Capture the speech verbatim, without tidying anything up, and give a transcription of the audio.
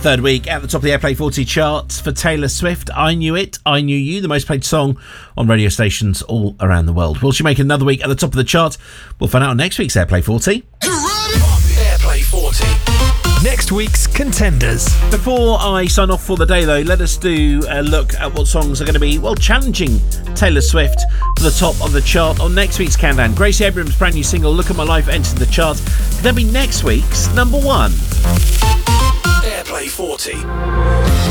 Third week at the top of the Airplay forty charts for Taylor Swift. I Knew It, I Knew You, the most played song on radio stations all around the world. Will she make another week at the top of the chart? We'll find out on next week's Airplay forty. Airplay forty. Next week's contenders. Before I sign off for the day, though, let us do a look at what songs are going to be, well, challenging Taylor Swift to the top of the chart on next week's Countdown. Gracie Abrams' brand new single, Look at My Life, entered the chart. That'll be next week's number one. Airplay forty.